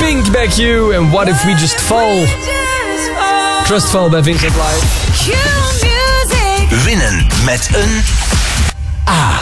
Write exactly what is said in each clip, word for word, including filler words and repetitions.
Think Back You en What If We Just Fall. Trustfall bij Vincent Live. Winnen met een A.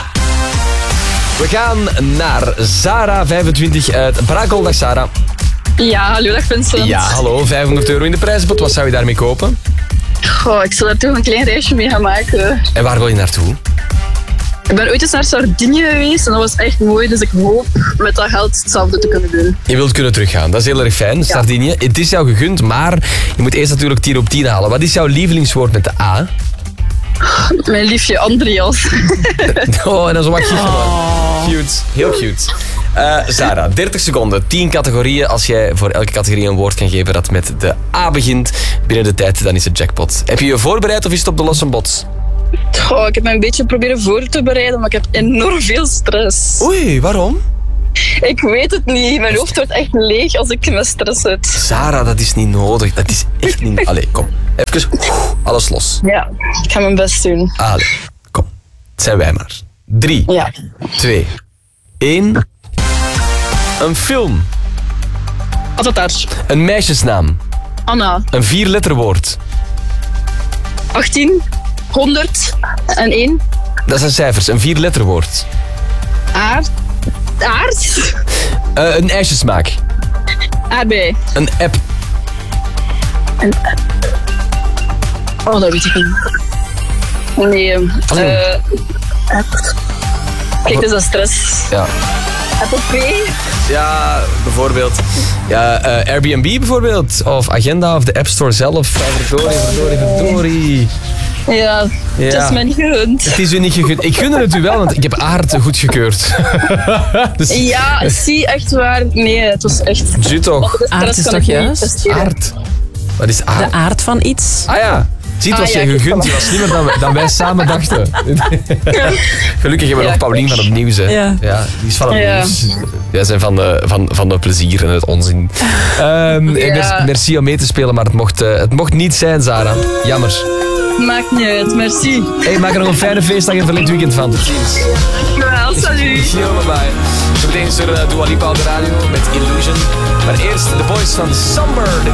We gaan naar Sarah, vijfentwintig uit Brakel. Dag Sarah. Ja, hallo, dag Vincent. Ja, hallo. vijfhonderd euro in de prijzenpot. Wat zou je daarmee kopen? Goh, ik zal daar toch een klein reisje mee gaan maken. En waar wil je naartoe? Ik ben ooit eens naar Sardinië geweest en dat was echt mooi. Dus ik hoop met dat geld hetzelfde te kunnen doen. Je wilt kunnen teruggaan. Dat is heel erg fijn. Ja. Sardinië. Het is jou gegund, maar je moet eerst natuurlijk tien op tien halen. Wat is jouw lievelingswoord met de A? Mijn liefje Andreas. Oh, en dan zo wat giechelen. Oh. Cute. Heel cute. Uh, Sarah, dertig seconden. tien categorieën. Als jij voor elke categorie een woord kan geven dat met de A begint binnen de tijd, dan is het jackpot. Heb je je voorbereid of is het op de losse bots? Goh, ik heb me een beetje proberen voor te bereiden, maar ik heb enorm veel stress. Oei, waarom? Ik weet het niet. Mijn hoofd wordt echt leeg als ik met stress zit. Sarah, dat is niet nodig. Dat is echt niet... Allee, kom. Even alles los. Ja, ik ga mijn best doen. Allee, kom. Het zijn wij maar. Drie, ja. twee, één. Een film. Avatar. Een meisjesnaam. Anna. Een vierletterwoord. achttien, honderd en één. Dat zijn cijfers. Een vierletterwoord. Aard. Aard? Uh, een ijsjesmaak. Aardbei. Een app. Een app. Oh, dat weet ik niet. Nee. Uh, app. Kijk, dus dat is stress. Ja. Apple Pay? Ja, bijvoorbeeld. Ja, uh, Airbnb bijvoorbeeld. Of Agenda of de App Store zelf. Verdorie, verdorie, verdorie. Ja, ja, het is mij niet gegund. Het is u niet gegund. Ik gun het u wel, want ik heb aard goedgekeurd. Dus... Ja, zie, echt waar. Nee, het was echt... Zie toch? Aard is toch juist? Aard. Wat is aard? De aard van iets. Ah ja. Zie, het was ah, ja, je gegund. Het was slimmer dan, dan wij samen dachten. Gelukkig hebben we ja, nog Paulien van het nieuws. Hè. Ja. Ja, die is van het ja. nieuws. Wij zijn van de, van, van de plezier en het onzin. Um, ja. Merci om mee te spelen, maar het mocht, uh, het mocht niet zijn, Sarah. Jammer. Maakt niet uit, merci. Hey, maak er nog een fijne feestdag en verlengd weekend van. Cheers. Dankjewel, salut. Yo, bye bye. Zometeen is er uh, Dua Lipa op de radio met Illusion. Maar eerst de boys van Somber.